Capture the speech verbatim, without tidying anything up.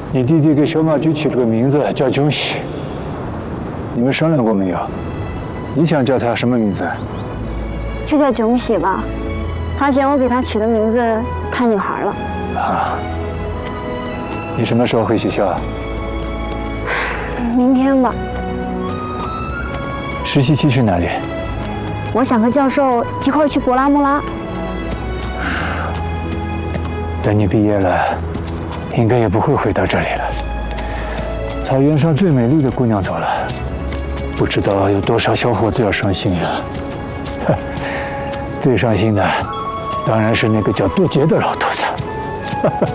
你弟弟给小马驹起了个名字叫囧喜，你们商量过没有？你想叫他什么名字？ 就叫囧喜吧。他嫌我给他取的名字太女孩了。 啊。你什么时候回学校？ 明天吧。 实习期去哪里？ 我想和教授一块儿去博拉莫拉。 等你毕业了，应该也不会回到这里了。草原上最美丽的姑娘走了，不知道有多少小伙子要伤心呀！最伤心的，当然是那个叫杜杰的老头子。